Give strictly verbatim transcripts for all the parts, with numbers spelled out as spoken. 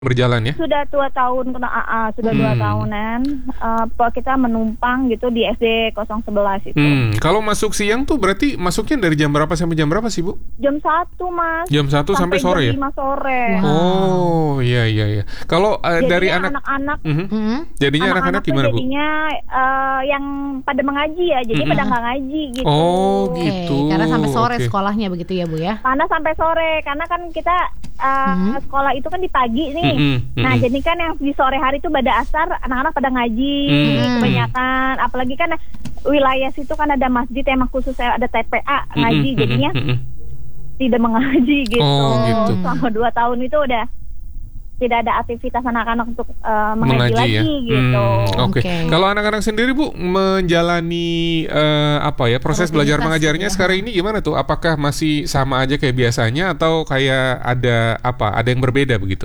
berjalan ya? Sudah dua tahun kena A A, sudah dua Hmm. tahunan. Uh, kita menumpang gitu di S D nol sebelas itu. Hmm. Kalau masuk siang tuh berarti masuknya dari jam berapa sampai jam berapa sih, Bu? Jam satu, Mas. Jam satu sampai, sore ya? jam lima sore. Wow. Oh, iya iya iya. Kalau uh, dari anak anak-anak Mhm. Hmm. Jadinya anak-anak tuh gimana, Bu? jadinya uh, yang pada mengaji ya, jadi Mm-mm. pada nggak ngaji gitu. Oh, Oke, gitu. karena sampai sore Oke. sekolahnya begitu ya, Bu ya? Karena sampai sore, karena kan kita uh, Mhm. sekolah itu kan di pagi nih. Mm-mm, Nah, mm-mm. jadi kan yang di sore hari itu pada asar anak-anak pada ngaji, Hmm. kebanyakan. Apalagi kan wilayah situ kan ada masjid emang khusus ada T P A ngaji, Mm-mm, jadinya mm-mm, tidak mengaji gitu. Oh, gitu. Selama dua tahun itu udah tidak ada aktivitas anak-anak untuk uh, mengaji, mengaji lagi ya. gitu. Hmm, Oke. Oke. Kalau anak-anak sendiri, Bu, menjalani eh, apa ya proses Rutinitas belajar mengajarnya ya. sekarang ini gimana tuh? Apakah masih sama aja kayak biasanya atau kayak ada apa? Ada yang berbeda begitu?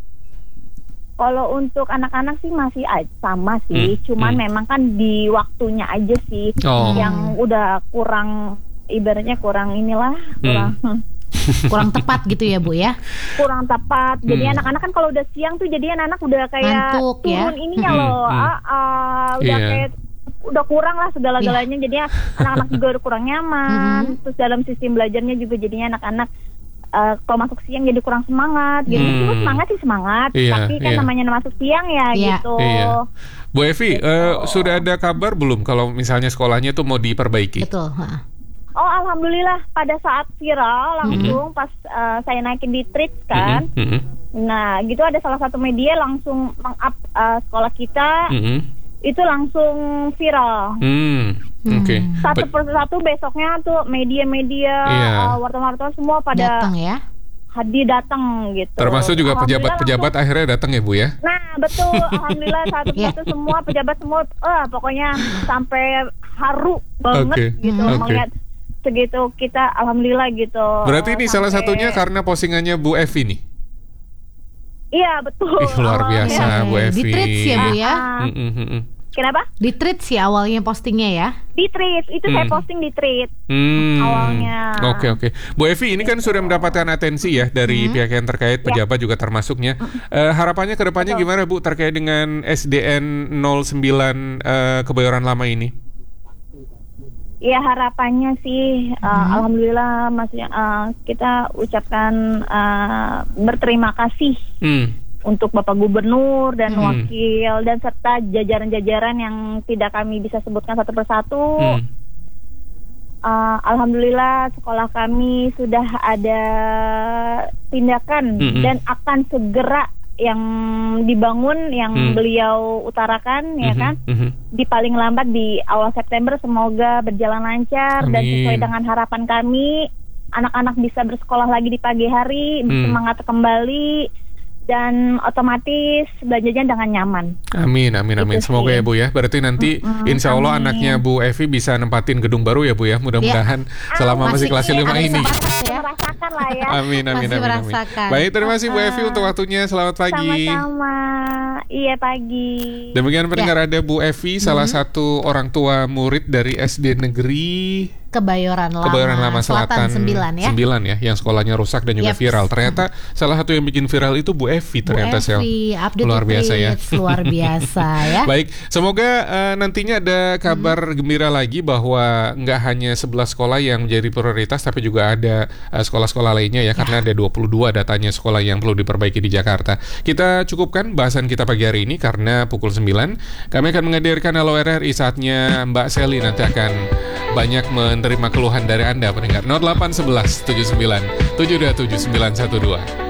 Kalau untuk anak-anak sih masih a- sama sih, Hmm, cuman hmm. memang kan di waktunya aja sih Oh. yang udah kurang, ibaratnya kurang inilah, kurang Kurang tepat gitu ya, Bu ya? kurang tepat. Jadi Hmm. anak-anak kan kalau udah siang tuh jadi anak-anak udah kayak Ngantuk, ya? turun ininya Hmm, loh, hmm. ah, ah, udah Iya. kayak udah kurang lah segala-galanya. Jadi anak-anak juga udah kurang nyaman. Hmm. Terus dalam sistem belajarnya juga jadinya anak-anak eh, kalau masuk siang jadi kurang semangat. Jadi Hmm. juga semangat sih semangat, Iya, tapi kan iya. namanya masuk siang ya Iya. gitu. Iya. Bu Evi, eh, sudah ada kabar belum kalau misalnya sekolahnya tuh mau diperbaiki? Betul. ha. Oh, alhamdulillah pada saat viral langsung pas eh, saya naikin di Tweets kan. Mhm, mhm, Nah, gitu ada salah satu media langsung meng-up uh, sekolah kita, mhm. itu langsung viral. Hmm, Hmm. Oke. Satu Ba- persatu besoknya tuh media-media, Iya. uh, wartawan-wartawan semua pada Datang ya? hadir datang gitu. Termasuk juga Alhamdulillah pejabat-pejabat langsung- akhirnya datang ya, Bu ya? Nah, betul. Alhamdulillah satu Iya. persatu semua pejabat semua, eh pokoknya sampai haru banget Oke, gitu Hmm. oke. melihat segitu kita, alhamdulillah gitu. Berarti ini salah Sampai- satunya karena postingannya Bu Evi nih? Iya, betul. Ih, luar awalnya. biasa, Bu Di Evi. Tweets ya, Bu ya? Ah, Mm, mm, mm, mm. Kenapa? Di tweet sih awalnya postingnya ya? Di tweet, itu saya Hmm. posting di tweet. Hmm. Awalnya. Oke oke. Bu Evi ini kan sudah mendapatkan atensi ya dari Hmm. pihak yang terkait, pejabat juga termasuknya. Eh, harapannya ke depannya Betul. gimana, Bu, terkait dengan S D N nol sembilan eh, Kebayoran Lama ini? Ya harapannya sih, uh, Hmm. alhamdulillah maksudnya uh, kita ucapkan uh, berterima kasih Hmm. untuk Bapak Gubernur dan Hmm. Wakil dan serta jajaran-jajaran yang tidak kami bisa sebutkan satu persatu. Hmm. Uh, alhamdulillah sekolah kami sudah ada tindakan Mm-mm. dan akan segera yang dibangun yang Hmm. beliau utarakan ya Mhm, kan. mhm. Di paling lambat di awal September semoga berjalan lancar dan Amin. sesuai dengan harapan kami, anak-anak bisa bersekolah lagi di pagi hari, Hmm. bersemangat kembali dan otomatis belajarnya dengan nyaman. Amin, amin, amin. Itu Semoga sih. ya, Bu ya. Berarti nanti Mm-mm, insya Allah amin. anaknya Bu Evi bisa nempatin gedung baru ya, Bu ya. Mudah-mudahan selama masih masih kelas iya, lima ada ini. semangat ya. Merasakan lah ya. Amin, amin, Masih amin, amin. merasakan. Baik, terima kasih Bu Evi untuk waktunya. Selamat pagi. Sama-sama. Iya pagi. Demikian pendengar, ada Bu Evi, salah satu orang tua murid dari S D Negeri Kebayoran Lama, Kebayoran Lama Selatan sembilan ya. sembilan ya, yang sekolahnya rusak dan juga Yeps. viral. Ternyata salah satu yang bikin viral itu Bu Evi Bu ternyata, Sel. Evi, update Luar biasa ya. tweets, luar biasa ya. Baik, semoga eh, nantinya ada kabar gembira lagi bahwa nggak hanya sebelas sekolah yang menjadi prioritas, tapi juga ada eh, sekolah-sekolah lainnya ya, karena ada dua puluh dua datanya sekolah yang perlu diperbaiki di Jakarta. Kita cukupkan bahasan kita pagi hari ini karena pukul sembilan kami akan menghadirkan Halo R R I, saatnya Mbak Sally nanti akan banyak menerima keluhan dari Anda pendengar. nol delapan satu satu tujuh sembilan tujuh dua tujuh sembilan satu dua.